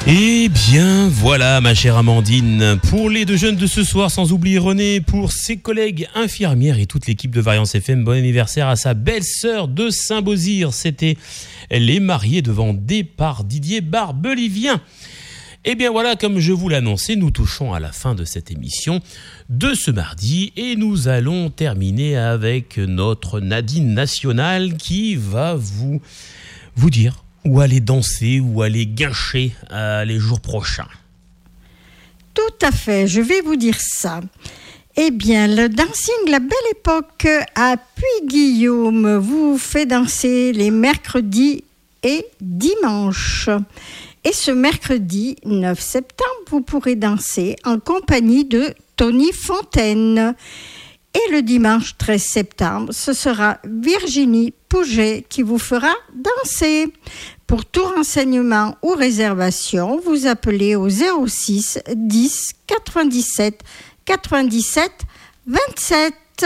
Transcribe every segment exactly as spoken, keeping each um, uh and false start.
Eh bien, voilà, ma chère Amandine, pour les deux jeunes de ce soir, sans oublier René, pour ses collègues infirmières et toute l'équipe de Variance F M, bon anniversaire à sa belle-sœur de Saint-Beauzire. C'était les mariés de Vendée par Didier Barbelivien. Eh bien voilà, comme je vous l'annonçais, nous touchons à la fin de cette émission de ce mardi et nous allons terminer avec notre Nadine nationale qui va vous, vous dire où aller danser, où aller guincher euh, les jours prochains. Tout à fait, je vais vous dire ça. Eh bien, le dancing La Belle Époque à Puy-Guillaume vous fait danser les mercredis et dimanches. Et ce mercredi neuf septembre, vous pourrez danser en compagnie de Tony Fontaine. Et le dimanche treize septembre, ce sera Virginie Pouget qui vous fera danser. Pour tout renseignement ou réservation, vous appelez au zéro six dix quatre-vingt-dix-sept quatre-vingt-dix-sept vingt-sept.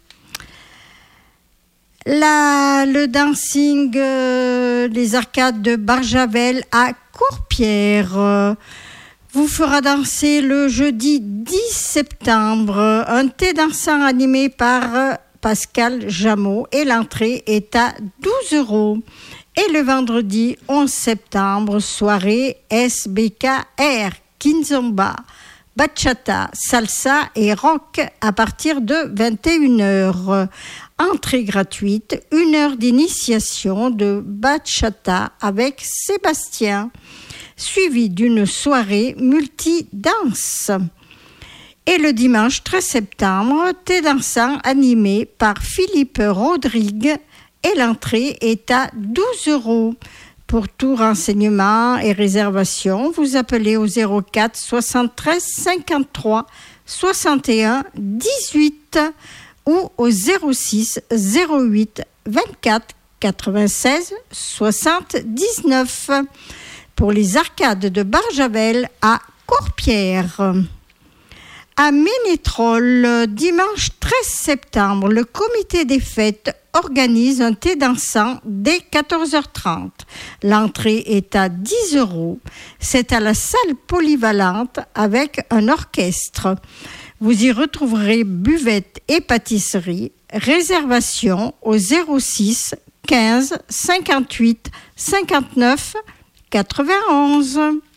La, le dancing, euh, les arcades de Barjavel à Courpierre euh, vous fera danser le jeudi dix septembre. Un thé dansant animé par euh, Pascal Jameau et l'entrée est à douze euros. Et le vendredi onze septembre, soirée S B K R, Kinzomba, Bachata, Salsa et Rock à partir de vingt et une heures. Entrée gratuite, une heure d'initiation de Bachata avec Sébastien, suivi d'une soirée multi-danse. Et le dimanche treize septembre, thé dansant animé par Philippe Rodrigue et l'entrée est à douze euros. Pour tout renseignement et réservation, vous appelez au zéro quatre soixante-treize cinquante-trois soixante et un dix-huit ou au zéro six zéro huit vingt-quatre quatre-vingt-seize soixante-dix-neuf pour les arcades de Barjavel à Courpierre. À Ménétrol, dimanche treize septembre, le comité des fêtes organise un thé dansant dès quatorze heures trente. L'entrée est à dix euros. C'est à la salle polyvalente avec un orchestre. Vous y retrouverez buvette et pâtisserie. Réservation au zéro six quinze cinquante-huit cinquante-neuf quatre-vingt-onze.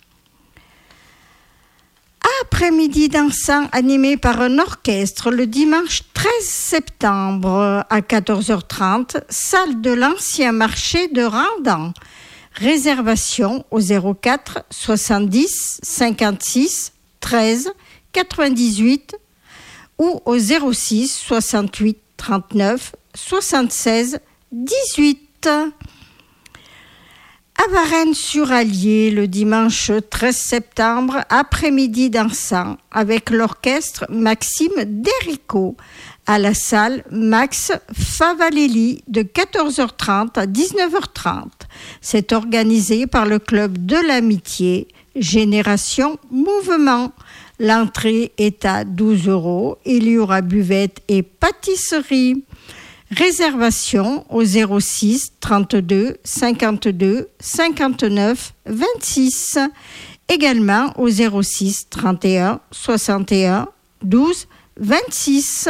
Après-midi dansant animé par un orchestre le dimanche treize septembre à quatorze heures trente, salle de l'ancien marché de Randan. Réservation au zéro quatre soixante-dix cinquante-six treize quatre-vingt-dix-huit ou au zéro six soixante-huit trente-neuf soixante-seize dix-huit. À Varennes-sur-Allier, le dimanche treize septembre, après-midi dansant avec l'orchestre Maxime Derico à la salle Max Favalelli de quatorze heures trente à dix-neuf heures trente. C'est organisé par le club de l'amitié Génération Mouvement. L'entrée est à douze euros. Il y aura buvette et pâtisserie. Réservation au zéro six trente-deux cinquante-deux cinquante-neuf vingt-six. Également au zéro six trente et un soixante et un douze vingt-six.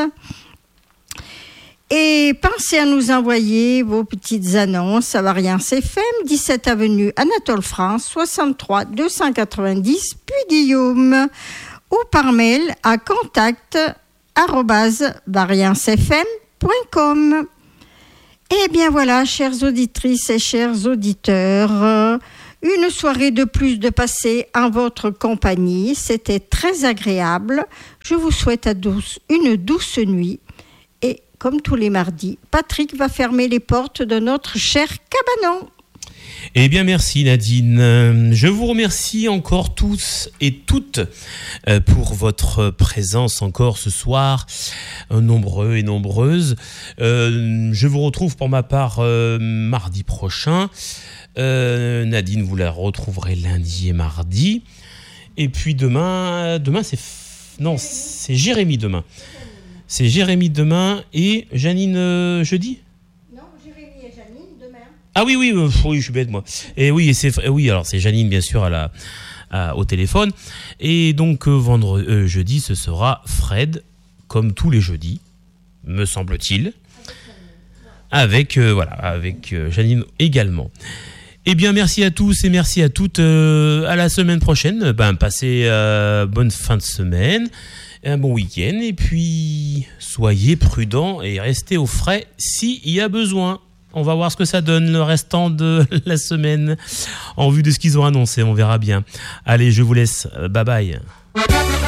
Et pensez à nous envoyer vos petites annonces à Variance F M, dix-sept avenue Anatole France, soixante-trois deux cent quatre-vingt-dix Puy-Guillaume, ou par mail à contact arobase variance f m point com. Eh bien voilà, chères auditrices et chers auditeurs, une soirée de plus de passer en votre compagnie. C'était très agréable. Je vous souhaite à tous une douce nuit. Et comme tous les mardis, Patrick va fermer les portes de notre cher cabanon. Eh bien, merci Nadine. Je vous remercie encore tous et toutes pour votre présence encore ce soir, nombreux et nombreuses. Euh, je vous retrouve pour ma part euh, mardi prochain. Euh, Nadine, vous la retrouverez lundi et mardi. Et puis demain, demain c'est f... non, c'est Jérémy demain. C'est Jérémy demain et Janine euh, jeudi. Ah oui, oui, euh, oui, je suis bête, moi. Et oui, et c'est, oui, alors c'est Janine, bien sûr, à la, euh, au téléphone. Et donc, euh, vendredi, euh, jeudi, ce sera Fred, comme tous les jeudis, me semble-t-il. Avec, euh, voilà, avec euh, Janine également. Eh bien, merci à tous et merci à toutes. Euh, à la semaine prochaine. Ben, passez euh, bonne fin de semaine, un bon week-end. Et puis, soyez prudents et restez au frais s'il y a besoin. On va voir ce que ça donne le restant de la semaine en vue de ce qu'ils ont annoncé. On verra bien. Allez, je vous laisse. Bye bye.